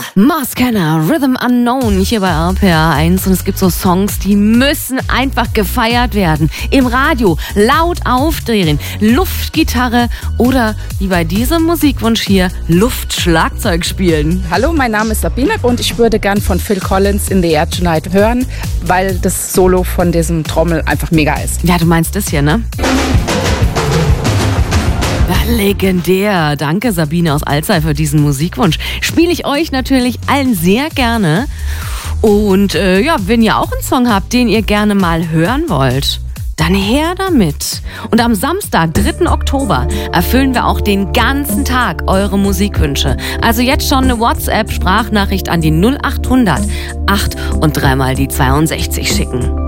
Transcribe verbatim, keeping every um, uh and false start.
Mars Kenner, Rhythm Unknown hier bei R P R eins und es gibt so Songs, die müssen einfach gefeiert werden. Im Radio laut aufdrehen, Luftgitarre oder wie bei diesem Musikwunsch hier Luftschlagzeug spielen. Hallo, mein Name ist Sabine und ich würde gern von Phil Collins In the Air Tonight hören, weil das Solo von diesem Trommel einfach mega ist. Ja, du meinst das hier, ne? Ja, legendär. Danke, Sabine aus Alzey, für diesen Musikwunsch. Spiele ich euch natürlich allen sehr gerne. Und äh, ja, wenn ihr auch einen Song habt, den ihr gerne mal hören wollt, dann her damit. Und am Samstag, dritten Oktober, erfüllen wir auch den ganzen Tag eure Musikwünsche. Also jetzt schon eine WhatsApp-Sprachnachricht an die null acht hundert acht und dreimal die zweiundsechzig schicken.